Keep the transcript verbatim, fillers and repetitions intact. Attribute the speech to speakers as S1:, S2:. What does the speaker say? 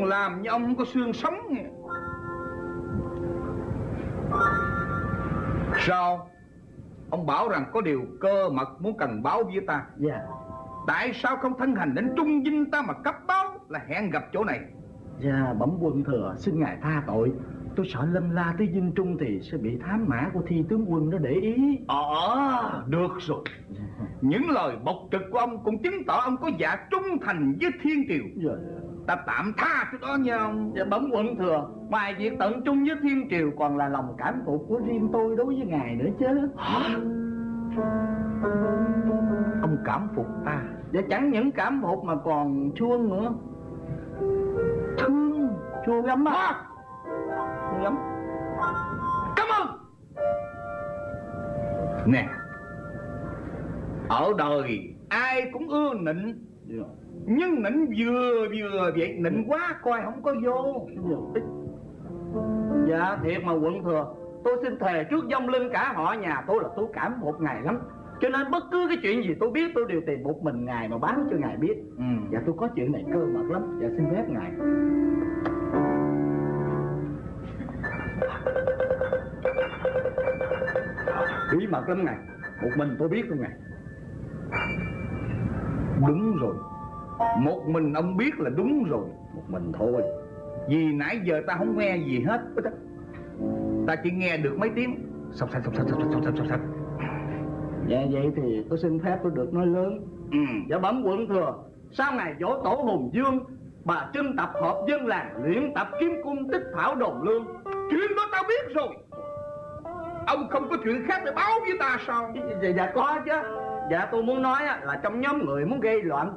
S1: làm như ông không có xương sống nghe. Sao? Ông bảo rằng có điều cơ mật muốn cần báo với ta.
S2: Dạ.
S1: Tại sao không thân hành đến Trung Dinh ta mà cấp báo là hẹn gặp chỗ này?
S2: Dạ bẩm quân thừa, xin ngài tha tội. Tôi sợ lâm la tới Dinh Trung thì sẽ bị thám mã của Thi tướng quân nó để ý.
S1: Ờ, được rồi. Những lời bộc trực của ông cũng chứng tỏ ông có dạ trung thành với Thiên Triều.
S2: Dạ.
S1: Ta tạm tha cái đó nha ông.
S2: Dạ bẩm quân thừa, ngoài việc tận trung với Thiên Triều còn là lòng cảm phục của riêng tôi đối với ngài nữa chứ.
S1: Ông cảm phục ta?
S2: Dạ chẳng những cảm phục mà còn chuông nữa. Thương, chuông lắm á. Chuông lắm.
S1: Cảm ơn. Nè, ở đời ai cũng ưa nịnh.
S2: Dạ.
S1: Nhưng nịnh vừa vừa vậy, nịnh quá coi không có vô.
S2: Dạ thiệt mà quận thừa, tôi xin thề trước vong linh cả họ nhà tôi là tôi cảm phục ngài lắm. Cho nên bất cứ cái chuyện gì tôi biết tôi đều tìm một mình ngài mà báo cho ngài biết.
S1: Ừ.
S2: Dạ tôi có chuyện này cơ mật lắm. Dạ xin phép ngài. Bí mật lắm ngài, một mình tôi biết luôn ngài.
S1: Đúng rồi, một mình ông biết là đúng rồi.
S2: Một mình thôi.
S1: Vì nãy giờ ta không nghe gì hết. Ta chỉ nghe được mấy tiếng sọc sạch sọc sạch sọc sạch sọc sạch.
S2: Dạ vậy thì tôi xin phép tôi được nói lớn.
S1: Ừ.
S2: Dạ bẩm quận thừa, sau ngày dỗ tổ Hùng Dương, bà trưng tập hợp dân làng luyện tập kiếm cung tích thảo đồn lương.
S1: Chuyện đó tao biết rồi. Ông không có chuyện khác để báo với ta sao?
S2: Dạ, dạ có chứ. Dạ tôi muốn nói là trong nhóm người muốn gây loạn